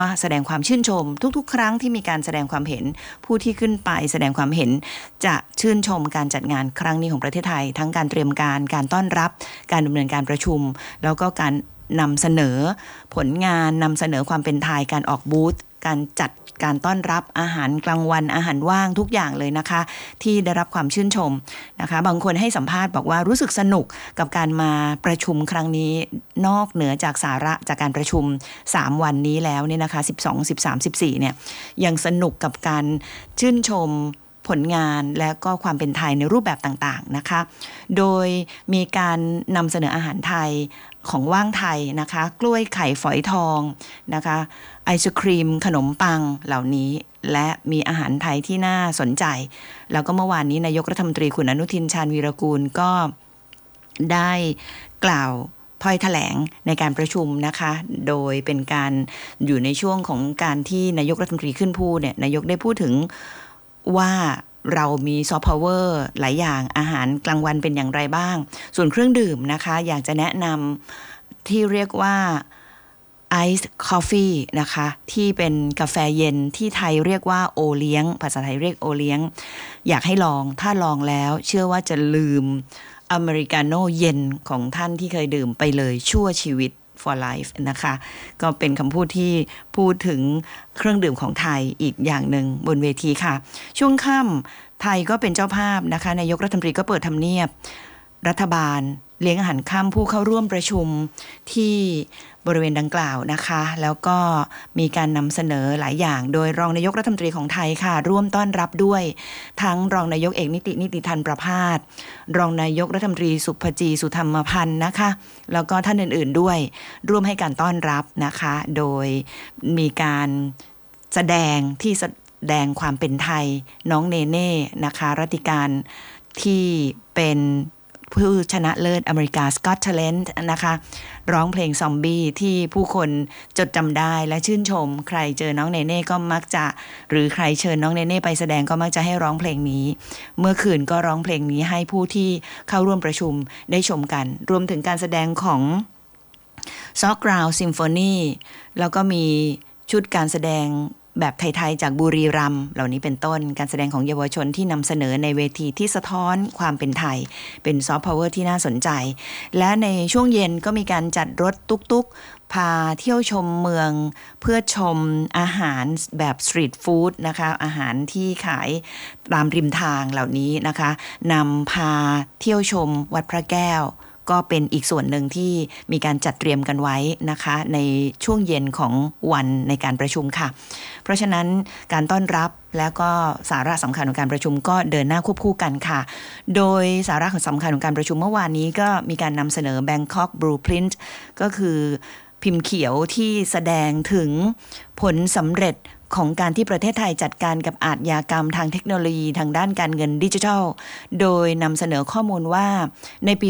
แสดงความชื่นชมทุกๆครั้งที่มีการแสดงความเห็นผู้ที่ขึ้นไปแสดงความเห็นจะชื่นชมการจัดงานครั้งนี้ของประเทศไทยทั้งการเตรียมการต้อนรับการดำเนินการประชุมแล้วก็การนำเสนอผลงานนำเสนอความเป็นไทยการออกบูธการจัดการต้อนรับอาหารกลางวันอาหารว่างทุกอย่างเลยนะคะที่ได้รับความชื่นชมนะคะบางคนให้สัมภาษณ์บอกว่ารู้สึกสนุกกับการมาประชุมครั้งนี้นอกเหนือจากสาระจากการประชุม3วันนี้แล้วเนี่ยนะคะ12 13 14เนี่ยยังสนุกกับการชื่นชมผลงานและก็ความเป็นไทยในรูปแบบต่างๆนะคะโดยมีการนำเสนออาหารไทยของว่างไทยนะคะกล้วยไข่ฝอยทองนะคะไอศครีมขนมปังเหล่านี้และมีอาหารไทยที่น่าสนใจแล้วก็เมื่อวานนี้นายกรัฐมนตรีคุณอนุทินชาญวีรกูลก็ได้กล่าวถ้อยแถลงในการประชุมนะคะโดยเป็นการอยู่ในช่วงของการที่นายกรัฐมนตรีขึ้นพูดเนี่ยนายกได้พูดถึงว่าเรามีซอฟต์พาวเวอร์หลายอย่างอาหารกลางวันเป็นอย่างไรบ้างส่วนเครื่องดื่มนะคะอยากจะแนะนำที่เรียกว่าไอซ์คอฟฟี่นะคะที่เป็นกาแฟเย็นที่ไทยเรียกว่าโอเลี้ยงภาษาไทยเรียกโอเลี้ยงอยากให้ลองถ้าลองแล้วเชื่อว่าจะลืมอเมริกาโน่เย็นของท่านที่เคยดื่มไปเลยชั่วชีวิต for life นะคะก็เป็นคำพูดที่พูดถึงเครื่องดื่มของไทยอีกอย่างหนึ่งบนเวทีค่ะช่วงค่ำไทยก็เป็นเจ้าภาพนะคะนายกรัฐมนตรีก็เปิดทำเนียบรัฐบาลเลี้ยงอาหารค่ำผู้เข้าร่วมประชุมที่บริเวณดังกล่าวนะคะแล้วก็มีการนำเสนอหลายอย่างโดยรองนายกรัฐมนตรีของไทยค่ะร่วมต้อนรับด้วยทั้งรองนายกเอกนิติธันประภาสรองนายกรัฐมนตรีสุภจีสุธรรมพันธ์นะคะแล้วก็ท่านอื่นๆด้วยร่วมให้การต้อนรับนะคะโดยมีการแสดงที่แสดงความเป็นไทยน้องเนเน่นะคะรัติการที่เป็นผู้ชนะเลิศอเมริกา Got Talent นะคะร้องเพลงซอมบี้ที่ผู้คนจดจำได้และชื่นชมใครเจอน้องเนเน่ก็มักจะหรือใครเชิญน้องเนเน่ไปแสดงก็มักจะให้ร้องเพลงนี้เมื่อคืนก็ร้องเพลงนี้ให้ผู้ที่เข้าร่วมประชุมได้ชมกันรวมถึงการแสดงของซอกกราวซิมโฟนีแล้วก็มีชุดการแสดงแบบไทยๆจากบุรีรัมย์เหล่านี้เป็นต้นการแสดงของเยาวชนที่นำเสนอในเวทีที่สะท้อนความเป็นไทยเป็นซอฟต์พาวเวอร์ที่น่าสนใจและในช่วงเย็นก็มีการจัดรถตุ๊กๆพาเที่ยวชมเมืองเพื่อชมอาหารแบบสตรีทฟู้ดนะคะอาหารที่ขายตามริมทางเหล่านี้นะคะนำพาเที่ยวชมวัดพระแก้วก็เป็นอีกส่วนหนึ่งที่มีการจัดเตรียมกันไว้นะคะในช่วงเย็นของวันในการประชุมค่ะเพราะฉะนั้นการต้อนรับแล้วก็สาระสำคัญของการประชุมก็เดินหน้าควบคู่กันค่ะโดยสาระสำคัญของการประชุมเมื่อวานนี้ก็มีการนำเสนอ Bangkok Blueprint ก็คือพิมพ์เขียวที่แสดงถึงผลสำเร็จของการที่ประเทศไทยจัดการกับอาชญากรรมทางเทคโนโลยีทางด้านการเงินดิจิทัลโดยนำเสนอข้อมูลว่าในปี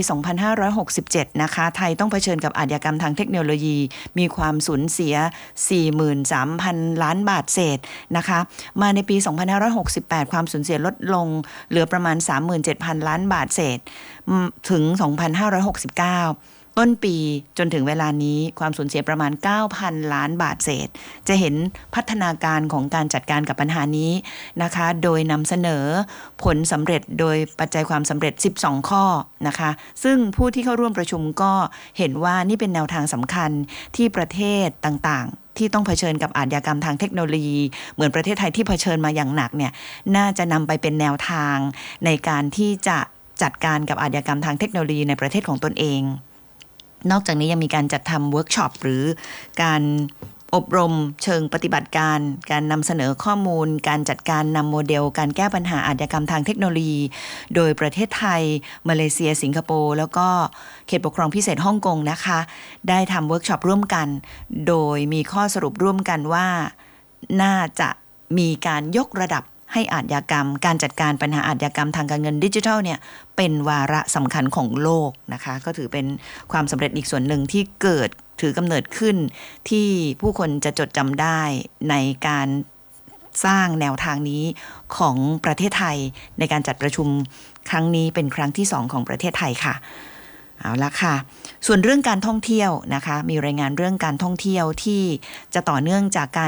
2567 นะคะไทยต้องเผชิญกับอาชญากรรมทางเทคโนโลยีมีความสูญเสีย 43,000 ล้านบาทเศษนะคะมาในปี 2568 ความสูญเสียลดลงเหลือประมาณ 37,000 ล้านบาทเศษถึง 2569ต้นปีจนถึงเวลานี้ความสูญเสียประมาณ 9,000 ล้านบาทเศษจะเห็นพัฒนาการของการจัดการกับปัญหานี้นะคะโดยนำเสนอผลสำเร็จโดยปัจจัยความสำเร็จ12ข้อนะคะซึ่งผู้ที่เข้าร่วมประชุมก็เห็นว่านี่เป็นแนวทางสำคัญที่ประเทศต่างๆที่ต้องเผชิญกับอาชญากรรมทางเทคโนโลยีเหมือนประเทศไทยที่เผชิญมาอย่างหนักเนี่ยน่าจะนำไปเป็นแนวทางในการที่จะจัดการกับอาชญากรรมทางเทคโนโลยีในประเทศของตนเองนอกจากนี้ยังมีการจัดทำเวิร์กช็อปหรือการอบรมเชิงปฏิบัติการการนำเสนอข้อมูลการจัดการนำโมเดลการแก้ปัญหาอาชญากรรมทางเทคโนโลยีโดยประเทศไทยมาเลเซียสิงคโปร์แล้วก็เขตปกครองพิเศษฮ่องกงนะคะได้ทำเวิร์กช็อปร่วมกันโดยมีข้อสรุปร่วมกันว่าน่าจะมีการยกระดับให้อาชญากรรมการจัดการปัญหาอาชญากรรมทางการเงินดิจิทัลเนี่ยเป็นวาระสำคัญของโลกนะคะก็ถือเป็นความสำเร็จอีกส่วนหนึ่งที่เกิดถือกำเนิดขึ้นที่ผู้คนจะจดจำได้ในการสร้างแนวทางนี้ของประเทศไทยในการจัดประชุมครั้งนี้เป็นครั้งที่2ของประเทศไทยค่ะเอาละค่ะส่วนเรื่องการท่องเที่ยวนะคะมีรายงานเรื่องการท่องเที่ยวที่จะต่อเนื่องจากการ